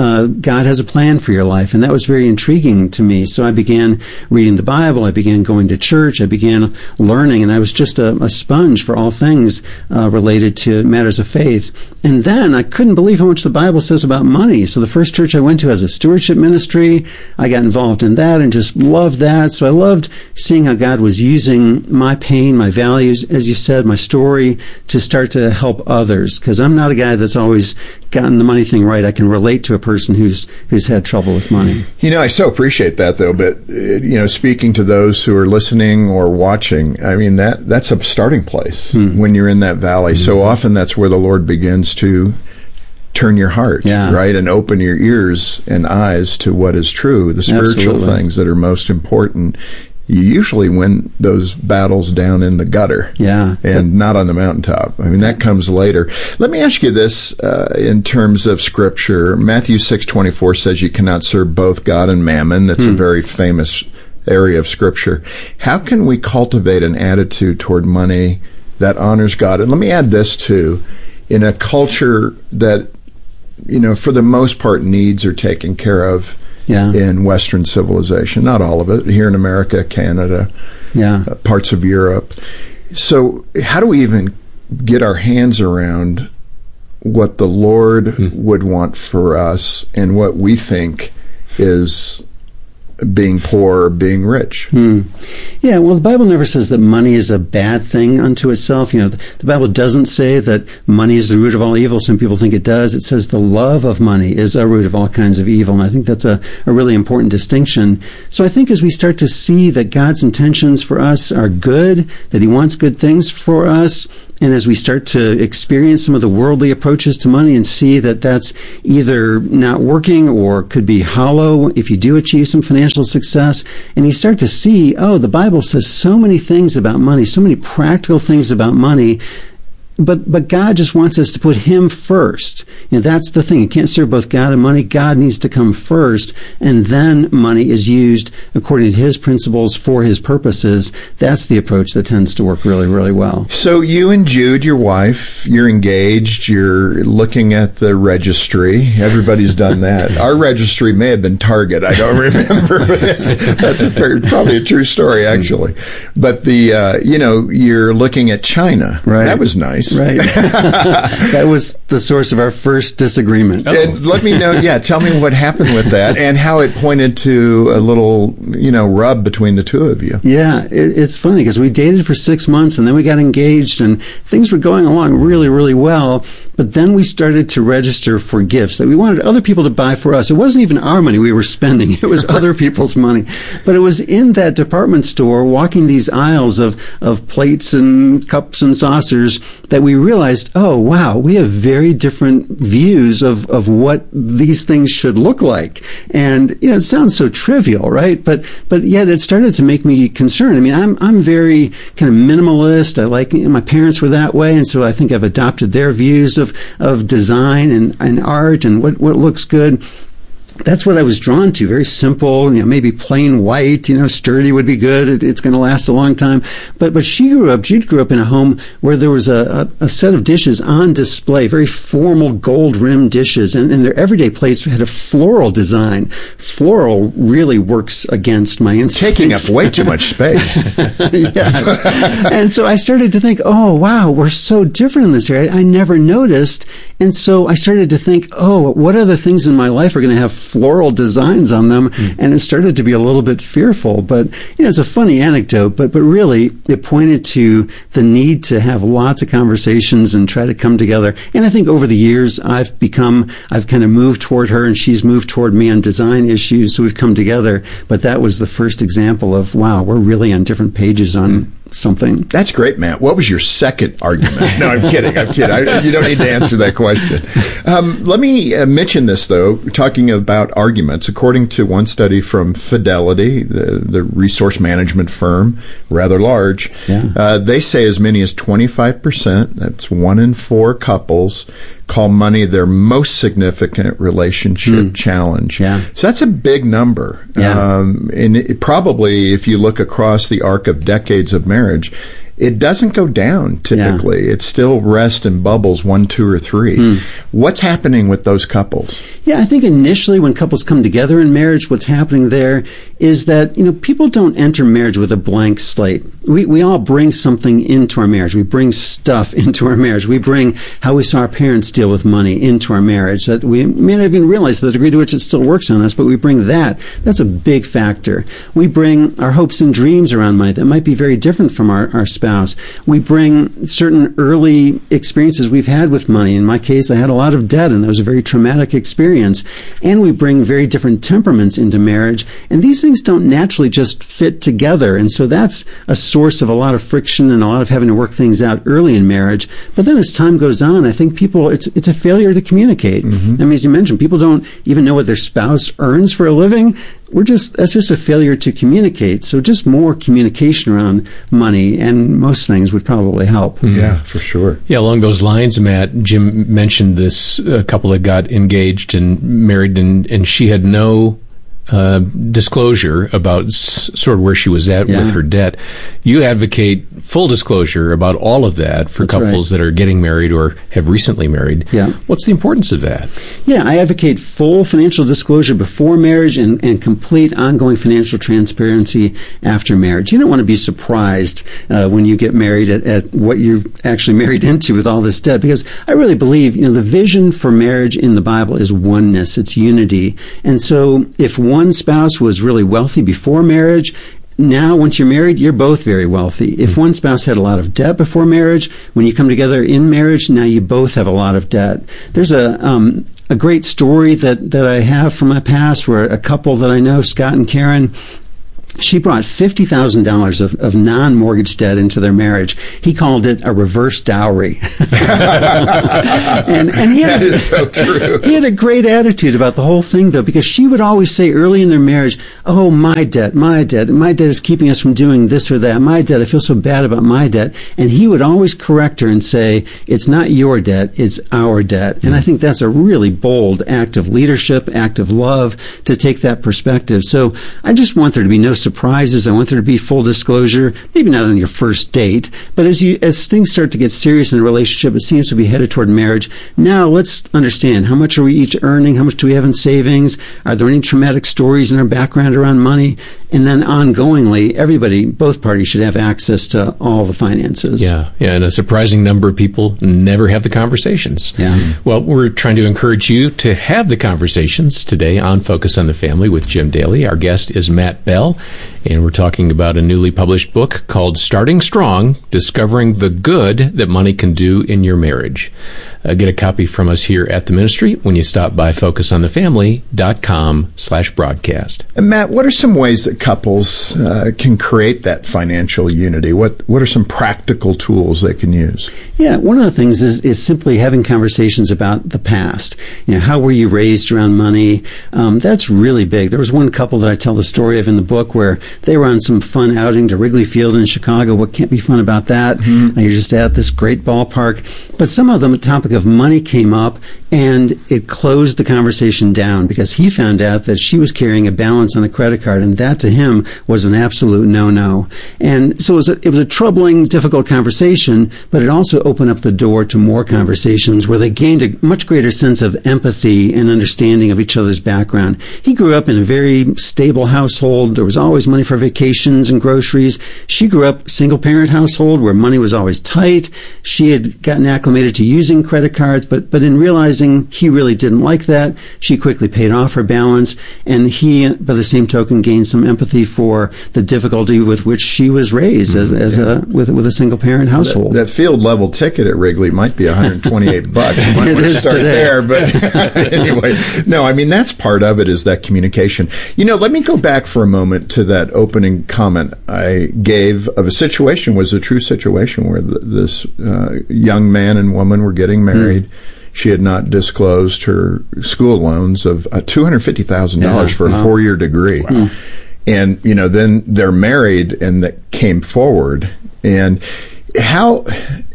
God has a plan for your life, and that was very intriguing to me. So I began reading the Bible. I began going to church. I began learning, and I was just a sponge for all things related to matters of faith. And then I couldn't believe how much the Bible says about money. So the first church I went to has a stewardship ministry. I got involved in that and just loved that. So I loved seeing how God was using my pain, my values, as you said, my story, to start to help others. Because I'm not a guy that's always gotten the money thing right. I can relate to a person who's had trouble with money. I so appreciate that, though. But speaking to those who are listening or watching, I mean that's a starting place when you're in that valley. So often that's where the Lord begins to turn your heart, right, and open your ears and eyes to what is true, the spiritual things that are most important. You usually win those battles down in the gutter, and not on the mountaintop. I mean, that comes later. Let me ask you this in terms of Scripture. Matthew 6:24 says you cannot serve both God and mammon. That's a very famous area of Scripture. How can we cultivate an attitude toward money that honors God? And let me add this, too. In a culture that, for the most part, needs are taken care of in Western civilization. Not all of it. Here in America, Canada, parts of Europe. So how do we even get our hands around what the Lord would want for us and what we think is being poor or being rich. Yeah, well, the Bible never says that money is a bad thing unto itself. The Bible doesn't say that money is the root of all evil. Some people think it does. It says the love of money is a root of all kinds of evil, and I think that's a really important distinction. So I think as we start to see that God's intentions for us are good, that He wants good things for us, and as we start to experience some of the worldly approaches to money and see that that's either not working or could be hollow if you do achieve some financial success, and you start to see, the Bible says so many things about money, so many practical things about money, but God just wants us to put Him first. That's the thing. You can't serve both God and money. God needs to come first, and then money is used according to His principles for His purposes. That's the approach that tends to work really, really well. So you and Jude, your wife, you're engaged, you're looking at the registry. Everybody's done that. Our registry may have been Target. I don't remember. That's probably a true story, actually. But you're looking at China. Right. That was nice. Right. That was the source of our first disagreement. Let me know, tell me what happened with that and how it pointed to a little, rub between the two of you. Yeah, it's funny because we dated for 6 months and then we got engaged and things were going along really, really well. But then we started to register for gifts that we wanted other people to buy for us. It wasn't even our money we were spending. It was other people's money. But it was in that department store, walking these aisles of plates and cups and saucers, that we realized, oh, wow, we have very different views of what these things should look like. And, it sounds so trivial, right? But yet it started to make me concerned. I mean, I'm very kind of minimalist. I like, my parents were that way. And so I think I've adopted their views of design and art and what looks good. That's what I was drawn to. Very simple, maybe plain white, sturdy would be good. It's going to last a long time. But Jude grew up in a home where there was a set of dishes on display, very formal gold-rimmed dishes, and their everyday plates had a floral design. Floral really works against my instincts. Taking up way too much space. Yes. And so I started to think, oh, wow, we're so different in this area. I never noticed. And so I started to think, what other things in my life are going to have floral designs on them, and it started to be a little bit fearful. But it's a funny anecdote, but really it pointed to the need to have lots of conversations and try to come together. And I think over the years I've kind of moved toward her and she's moved toward me on design issues, so we've come together. But that was the first example of, wow, we're really on different pages on something. That's great, Matt. What was your second argument? No, I'm kidding. You don't need to answer that question. Let me mention this, though, talking about arguments. According to one study from Fidelity, the resource management firm, rather large, they say as many as 25%, that's 1 in 4 couples, call money their most significant relationship challenge. Yeah. So that's a big number. Yeah. And it probably, if you look across the arc of decades of marriage, it doesn't go down typically. Yeah. It still rests in bubbles 1, 2, or 3. What's happening with those couples? Yeah, I think initially when couples come together in marriage, what's happening there is that, people don't enter marriage with a blank slate. We all bring something into our marriage. We bring stuff into our marriage. We bring how we saw our parents deal with money into our marriage that we may not even realize the degree to which it still works on us, but we bring that. That's a big factor. We bring our hopes and dreams around money that might be very different from our spouse. We bring certain early experiences we've had with money. In my case, I had a lot of debt, and that was a very traumatic experience. And we bring very different temperaments into marriage, and these things don't naturally just fit together. And so that's a source of a lot of friction and a lot of having to work things out early in marriage. But then as time goes on, I think it's a failure to communicate. I mean, as you mentioned, people don't even know what their spouse earns for a living. That's just a failure to communicate. So just more communication around money and most things would probably help. Yeah, for sure. Yeah, along those lines, Matt, Jim mentioned this couple that got engaged and married, and she had no disclosure about sort of where she was at with her debt. You advocate full disclosure about all of that for couples that are getting married or have recently married. Yeah. What's the importance of that? Yeah, I advocate full financial disclosure before marriage and complete ongoing financial transparency after marriage. You don't want to be surprised when you get married at what you're actually married into with all this debt, because I really believe, the vision for marriage in the Bible is oneness, it's unity. And so if one spouse was really wealthy before marriage, now, once you're married, you're both very wealthy. If one spouse had a lot of debt before marriage, when you come together in marriage, now you both have a lot of debt. There's a great story that I have from my past where a couple that I know, Scott and Karen, she brought $50,000 of non-mortgage debt into their marriage. He called it a reverse dowry. and he had, that is so true. He had a great attitude about the whole thing, though, because she would always say early in their marriage, "Oh, my debt is keeping us from doing this or that. My debt, I feel so bad about my debt." And he would always correct her and say, "It's not your debt, it's our debt." And I think that's a really bold act of leadership, act of love, to take that perspective. So I just want there to be no surprises. I want there to be full disclosure, maybe not on your first date, but as things start to get serious in a relationship, it seems to be headed toward marriage. Now let's understand, how much are we each earning? How much do we have in savings? Are there any traumatic stories in our background around money? And then ongoingly, both parties should have access to all the finances. Yeah, and a surprising number of people never have the conversations. Yeah. Well, we're trying to encourage you to have the conversations today on Focus on the Family with Jim Daly. Our guest is Matt Bell, and we're talking about a newly published book called Starting Strong, Discovering the Good That Money Can Do in Your Marriage. Get a copy from us here at the ministry when you stop by focusonthefamily.com/broadcast. And Matt, what are some ways that couples can create that financial unity? What are some practical tools they can use? Yeah, one of the things is simply having conversations about the past. How were you raised around money? That's really big. There was one couple that I tell the story of in the book where they were on some fun outing to Wrigley Field in Chicago. What can't be fun about that? Mm-hmm. You're just at this great ballpark. But some of them, the topic of money came up, and it closed the conversation down because he found out that she was carrying a balance on a credit card, and that to him was an absolute no-no. And so it was a troubling, difficult conversation, but it also opened up the door to more conversations where they gained a much greater sense of empathy and understanding of each other's background. He grew up in a very stable household. There was always money for vacations and groceries. She grew up single-parent household where money was always tight. She had gotten acclimated to using credit cards, but in realizing he really didn't like that, she quickly paid off her balance, and he, by the same token, gained some empathy for the difficulty with which she was raised with a single parent household. That field level ticket at Wrigley might be $128. You might want to start there, but anyway, no, I mean that's part of it, is that communication. Let me go back for a moment to that opening comment I gave of a situation, was a true situation where this young man and woman were getting married. She had not disclosed her school loans of $250,000 for a 4-year degree. Wow. And, then they're married, and that came forward. And how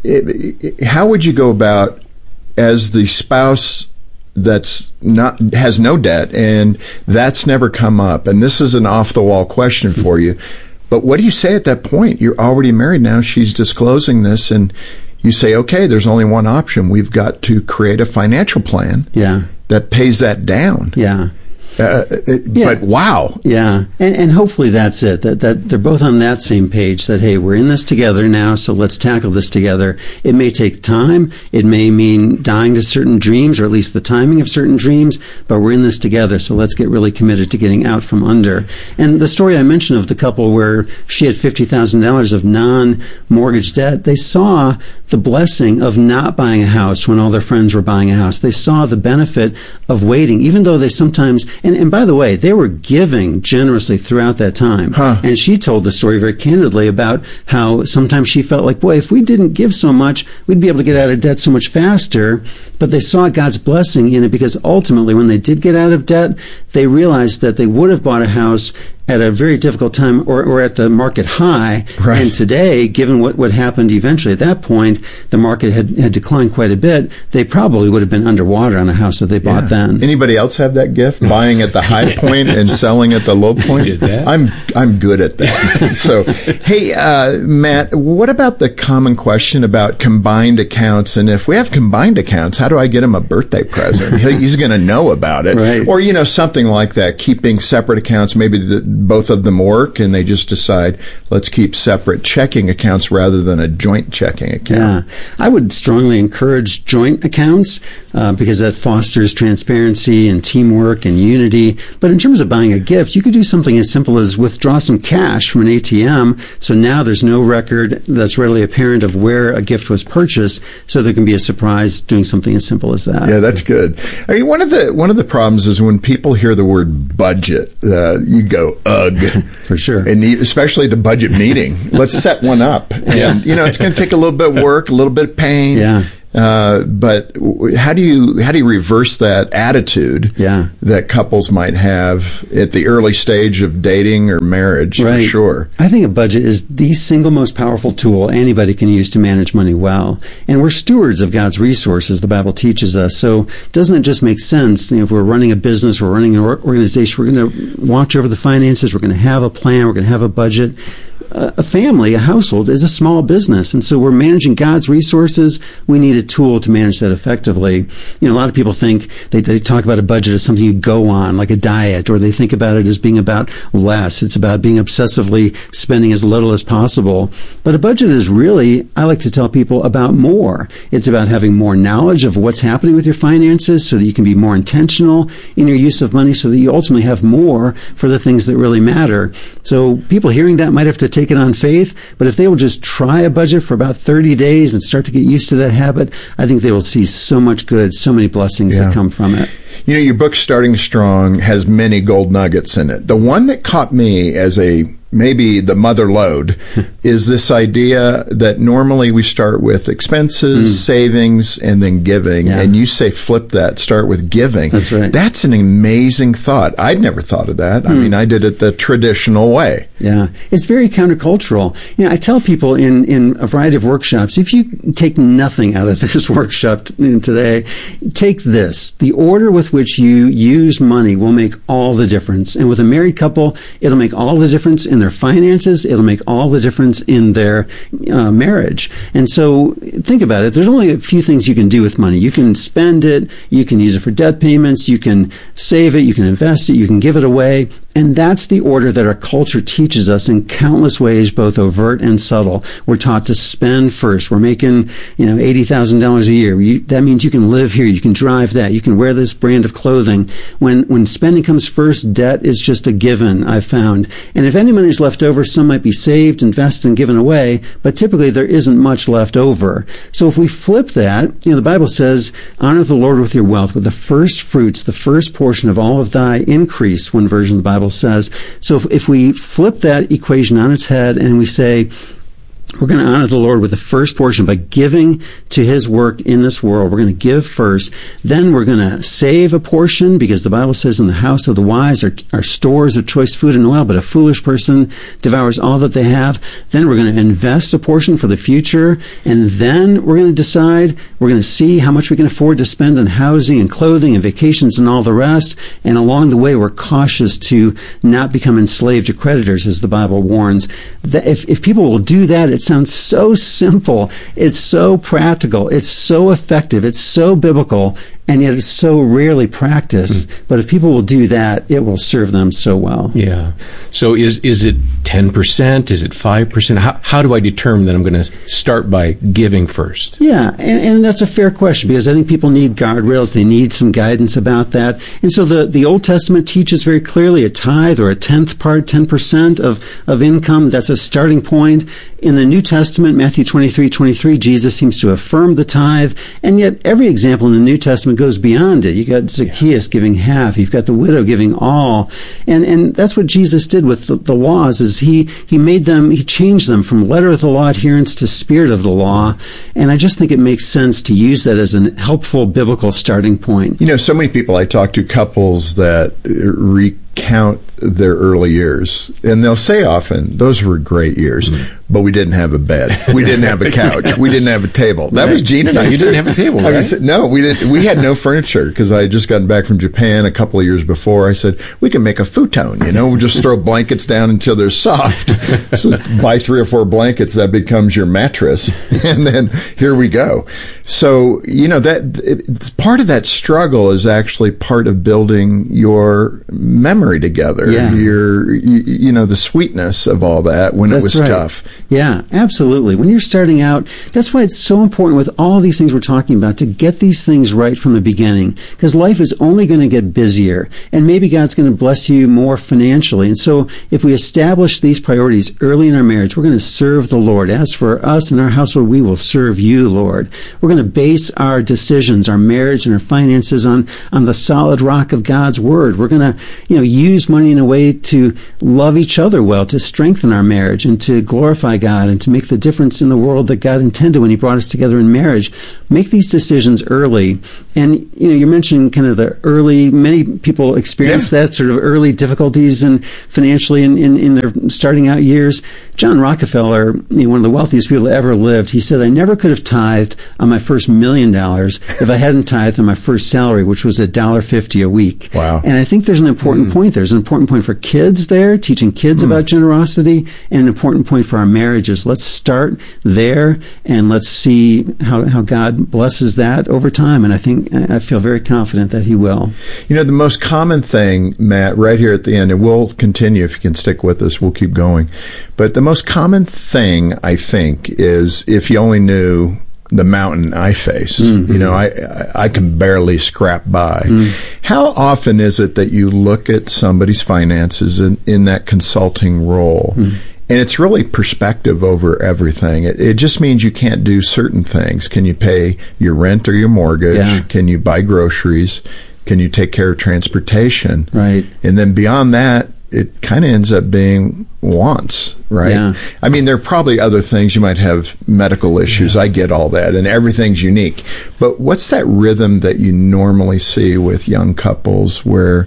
would you go about, as the spouse has no debt, and that's never come up, and this is an off-the-wall question for you, but what do you say at that point? You're already married now. She's disclosing this, and you say, okay, there's only one option. We've got to create a financial plan that pays that down. Yeah. But wow. Yeah. And hopefully that's it, that they're both on that same page, that, hey, we're in this together now, so let's tackle this together. It may take time. It may mean dying to certain dreams, or at least the timing of certain dreams, but we're in this together, so let's get really committed to getting out from under. And the story I mentioned of the couple where she had $50,000 of non-mortgage debt, they saw the blessing of not buying a house when all their friends were buying a house. They saw the benefit of waiting, even though they sometimes... And by the way, they were giving generously throughout that time. And she told the story very candidly about how sometimes she felt like, boy, if we didn't give so much, we'd be able to get out of debt so much faster. But they saw God's blessing in it, because ultimately when they did get out of debt, they realized that they would have bought a house at a very difficult time or at the market high. Right. And today, given what happened eventually at that point, the market had declined quite a bit. They probably would have been underwater on a house that they bought then. Anybody else have that gift? Buying at the high point and selling at the low point? Did that? I'm good at that. So, hey, Matt, what about the common question about combined accounts? And if we have combined accounts, how do I get him a birthday present? He's going to know about it. Right. Or, something like that, keeping separate accounts, maybe both of them work and they just decide, let's keep separate checking accounts rather than a joint checking account. Yeah. I would strongly encourage joint accounts because that fosters transparency and teamwork and unity. But in terms of buying a gift, you could do something as simple as withdraw some cash from an ATM. So now there's no record that's readily apparent of where a gift was purchased. So there can be a surprise doing something as simple as that. Yeah, that's good. I mean, one of the problems is when people hear the word budget, you go, ugh. For sure. And especially the budget meeting. Let's set one up. And, it's going to take a little bit of work, a little bit of pain. Yeah. But how do you reverse that attitude that couples might have at the early stage of dating or marriage? Right. For sure. I think a budget is the single most powerful tool anybody can use to manage money well. And we're stewards of God's resources, the Bible teaches us. So doesn't it just make sense? If we're running a business, we're running an organization, we're going to watch over the finances, we're going to have a plan, we're going to have a budget. A family, a household, is a small business. And so we're managing God's resources. We need a tool to manage that effectively. A lot of people think they talk about a budget as something you go on, like a diet, or they think about it as being about less. It's about being obsessively spending as little as possible. But a budget is really, I like to tell people, about more. It's about having more knowledge of what's happening with your finances so that you can be more intentional in your use of money so that you ultimately have more for the things that really matter. So people hearing that might have to take it on faith, but if they will just try a budget for about 30 days and start to get used to that habit, I think they will see so much good, so many blessings that come from it. Your book, Starting Strong, has many gold nuggets in it. The one that caught me as maybe the mother lode is this idea that normally we start with expenses, savings, and then giving. Yeah. And you say flip that, start with giving. That's right. That's an amazing thought. I'd never thought of that. I mean, I did it the traditional way. Yeah. It's very countercultural. I tell people in a variety of workshops, if you take nothing out of this workshop today, take this. The order with which you use money will make all the difference. And with a married couple, it'll make all the difference in their finances. It'll make all the difference in their marriage. And so think about it. There's only a few things you can do with money. You can spend it. You can use it for debt payments. You can save it. You can invest it. You can give it away. And that's the order that our culture teaches us in countless ways, both overt and subtle. We're taught to spend first. We're making, $80,000 a year. That means you can live here. You can drive that. You can wear this brand of clothing. When spending comes first, debt is just a given, I've found. And if any money's left over, some might be saved, invested, and given away, but typically there isn't much left over. So if we flip that, the Bible says, honor the Lord with your wealth, with the first fruits, the first portion of all of thy increase, one version of the Bible says. So if we flip that equation on its head and we say, we're going to honor the Lord with the first portion by giving to His work in this world. We're going to give first. Then we're going to save a portion because the Bible says in the house of the wise are stores of choice food and oil, but a foolish person devours all that they have. Then we're going to invest a portion for the future. And then we're going to decide, we're going to see how much we can afford to spend on housing and clothing and vacations and all the rest. And along the way, we're cautious to not become enslaved to creditors, as the Bible warns. That if people will do that, it sounds so simple. It's so practical. It's so effective. It's so biblical. And yet it's so rarely practiced. But if people will do that, it will serve them so well. Yeah. So is it 10%? Is it 5%? How do I determine that I'm going to start by giving first? Yeah, and that's a fair question because I think people need guardrails. They need some guidance about that. And so the Old Testament teaches very clearly a tithe or a tenth part, 10% of income. That's a starting point. In the New Testament, Matthew 23:23, Jesus seems to affirm the tithe. And yet every example in the New Testament goes beyond it. You got Zacchaeus giving half. You've got the widow giving all. And that's what Jesus did with the laws is He changed them from letter of the law adherence to spirit of the law. And I just think it makes sense to use that as a helpful biblical starting point. So many people I talk to, couples that recount their early years, and they'll say often, those were great years, but we didn't have a bed. We didn't have a couch. We didn't have a table. That was Gene and I. You didn't have a table, right? No, we didn't. We had no furniture because I had just gotten back from Japan a couple of years before. I said, we can make a futon, we'll just throw blankets down until they're soft. So buy 3 or 4 blankets, that becomes your mattress. And then here we go. So, part of that struggle is actually part of building your memory together. Yeah. The sweetness of all that when it was tough. Yeah, absolutely. When you're starting out, that's why it's so important with all these things we're talking about to get these things right from the beginning, because life is only going to get busier, and maybe God's going to bless you more financially. And so if we establish these priorities early in our marriage, we're going to serve the Lord. As for us and our household, we will serve you, Lord. We're going to base our decisions, our marriage and our finances on the solid rock of God's Word. We're going to, use money in a way to love each other well, to strengthen our marriage and to glorify God and to make the difference in the world that God intended when He brought us together in marriage. Make these decisions early. And, you're mentioning kind of the early, many people experience that sort of early difficulties and financially in their starting out years. John Rockefeller, one of the wealthiest people that ever lived, he said, I never could have tithed on my first $1 million if I hadn't tithed on my first salary, which was $1.50 a week. Wow. And I think there's an important point there. There's an important point for kids there, teaching kids about generosity, and an important point for our marriages. Let's start there, and let's see how God blesses that over time. And I feel very confident that He will. The most common thing, Matt, right here at the end, and we'll continue if you can stick with us, we'll keep going. But the most common thing, I think, is if you only knew the mountain I face. I can barely scrap by. How often is it that you look at somebody's finances in that consulting role, and it's really perspective over everything? It just means you can't do certain things. Can you pay your rent or your mortgage? Yeah. Can you buy groceries? Can you take care of transportation? Right. And then beyond that, it kind of ends up being wants, right? Yeah. I mean, there are probably other things. You might have medical issues. I get all that, and everything's unique. But what's that rhythm that you normally see with young couples where,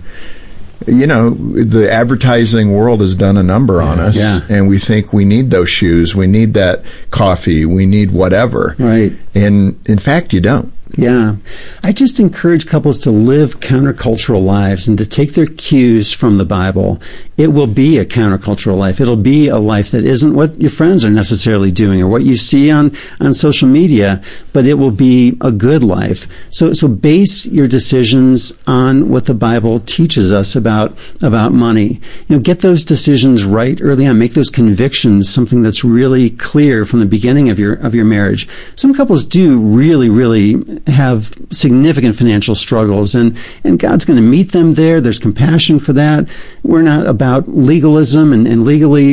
the advertising world has done a number on us, and we think we need those shoes, we need that coffee, we need whatever. Right. And in fact, you don't. Yeah. I just encourage couples to live countercultural lives and to take their cues from the Bible. It will be a countercultural life. It'll be a life that isn't what your friends are necessarily doing or what you see on social media, but it will be a good life. So base your decisions on what the Bible teaches us about money. Get those decisions right early on. Make those convictions something that's really clear from the beginning of your marriage. Some couples do really, really have significant financial struggles, and God's going to meet them there. There's compassion for that. We're not about legalism and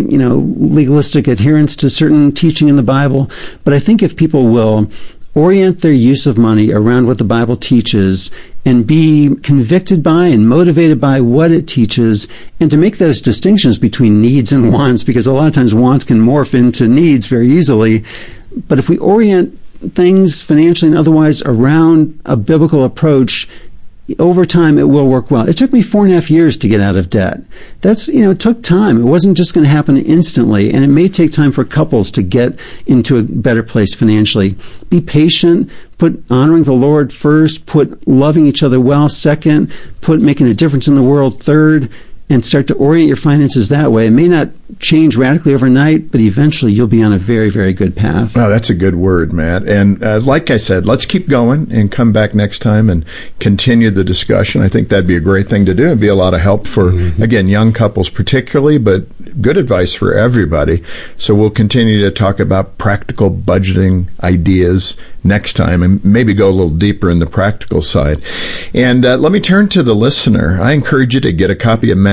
legalistic adherence to certain teaching in the Bible, but I think if people will orient their use of money around what the Bible teaches and be convicted by and motivated by what it teaches, and to make those distinctions between needs and wants, because a lot of times wants can morph into needs very easily. But if we orient things financially and otherwise around a biblical approach, over time it will work well. It took me 4.5 years to get out of debt. That's, it took time. It wasn't just going to happen instantly, and it may take time for couples to get into a better place financially. Be patient, put honoring the Lord first, put loving each other well second, put making a difference in the world third, and start to orient your finances that way. It may not change radically overnight, but eventually you'll be on a very, very good path. Wow, that's a good word, Matt. And like I said, let's keep going and come back next time and continue the discussion. I think that'd be a great thing to do. It'd be a lot of help for, again, young couples particularly, but good advice for everybody. So we'll continue to talk about practical budgeting ideas next time and maybe go a little deeper in the practical side. And let me turn to the listener. I encourage you to get a copy of Matt's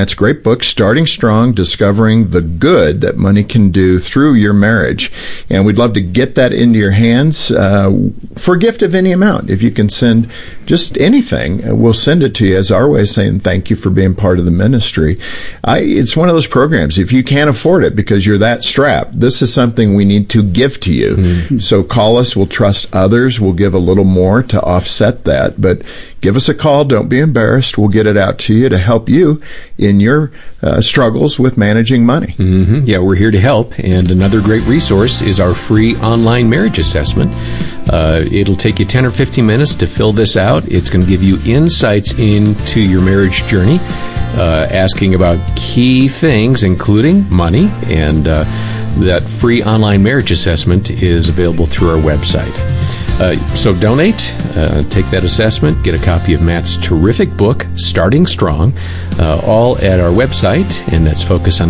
Matt's great book, Starting Strong, Discovering the Good That Money Can Do Through Your Marriage. And we'd love to get that into your hands for a gift of any amount. If you can send just anything, we'll send it to you as our way of saying thank you for being part of the ministry. It's one of those programs. If you can't afford it because you're that strapped, this is something we need to give to you. Mm-hmm. So call us. We'll trust others. We'll give a little more to offset that. But give us a call. Don't be embarrassed. We'll get it out to you to help you in your struggles with managing money. Mm-hmm. Yeah, we're here to help. And another great resource is our free online marriage assessment. It'll take you 10 or 15 minutes to fill this out. It's going to give you insights into your marriage journey, asking about key things, including money. And that free online marriage assessment is available through our website. So donate, take that assessment, get a copy of Matt's terrific book, Starting Strong, all at our website, and that's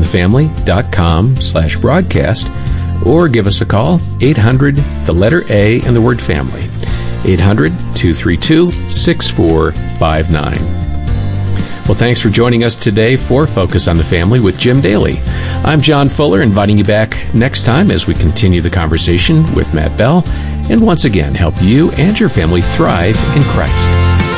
focusonthefamily.com/broadcast, or give us a call, 800, the letter A and the word family, 800-232-6459. Well, thanks for joining us today for Focus on the Family with Jim Daly. I'm John Fuller, inviting you back next time as we continue the conversation with Matt Bell, and once again help you and your family thrive in Christ.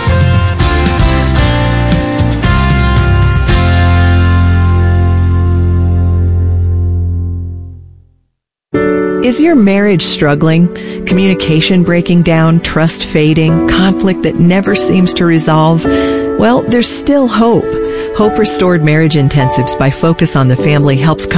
Is your marriage struggling? Communication breaking down, trust fading, conflict that never seems to resolve? Well, there's still hope. Hope Restored Marriage Intensives by Focus on the Family helps